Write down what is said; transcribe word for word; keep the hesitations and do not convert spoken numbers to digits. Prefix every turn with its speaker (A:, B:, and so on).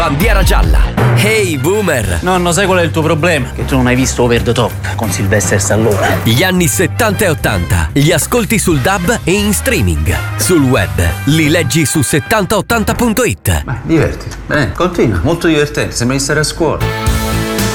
A: Bandiera gialla. Hey boomer.
B: Nonno, sai qual è il tuo problema? Che tu non hai visto Over the Top con Sylvester Stallone.
A: Gli anni settanta e ottanta. Li ascolti sul D A B e in streaming. Sul web. Li leggi su settanta ottanta punto it.
C: Ma divertiti. Bene, continua. Molto divertente. Sembra di stare a scuola.